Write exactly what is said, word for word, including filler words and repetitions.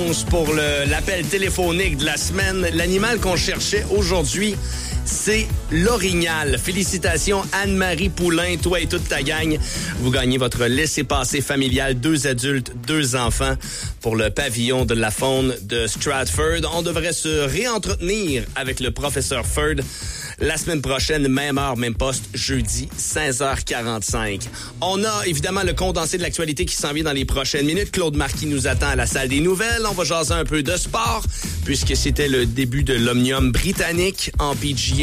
réponse pour le, l'appel téléphonique de la semaine. L'animal qu'on cherchait aujourd'hui, c'est l'orignal. Félicitations Anne-Marie Poulain, toi et toute ta gang. Vous gagnez votre laissez-passer familial, deux adultes, deux enfants pour le pavillon de la faune de Stratford. On devrait se réentretenir avec le professeur Ferd la semaine prochaine, même heure, même poste, jeudi, seize heures quarante-cinq. On a évidemment le condensé de l'actualité qui s'en vient dans les prochaines minutes. Claude Marquis nous attend à la salle des nouvelles. On va jaser un peu de sport, puisque c'était le début de l'Omnium britannique en P G A.